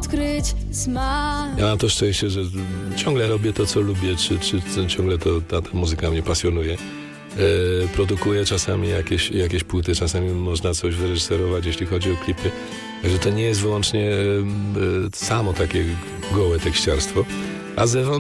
odkryć smak. Ja mam to szczęście, że ciągle robię to, co lubię, czy ciągle ta muzyka mnie pasjonuje. Produkuję czasami jakieś płyty, czasami można coś wyreżyserować, jeśli chodzi o klipy. Także to nie jest wyłącznie samo takie gołe tekściarstwo. A z Ewą